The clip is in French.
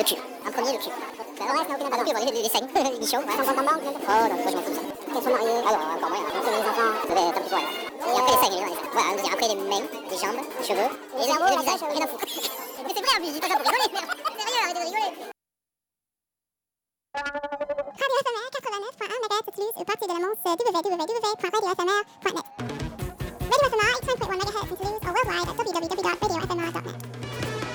Le cul. Un premier, le cul. Le reste n'a aucune importance. Les seins, les bichons. Ouais. Sans compte en banque. Oh non, moi je m'en fous de ça. Qu'elles sont mariées. Ah non, encore moyen. C'est les enfants. Ça va être un petit peu rien. Et après les seins, évidemment. Voilà, on veut dire après les mains, les jambes, les cheveux. Et le visage. Rien à foutre. Mais c'est vrai, je dis pas ça pour rigoler. Sérieux, arrêtez de rigoler. Radio FMR 89.1 MHz utilise une partie de l'annonce www.radiofmr.net. Radio FMR 8.1 MHz in Toulouse or worldwide at www.radio